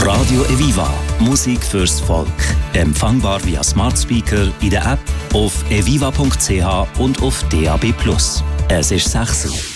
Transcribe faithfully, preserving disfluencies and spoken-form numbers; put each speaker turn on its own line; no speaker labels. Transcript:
Radio Eviva. Musik fürs Volk. Empfangbar via Smart Speaker, in der App, auf eviva punkt c h und auf D A B plus. Es ist sechs Uhr.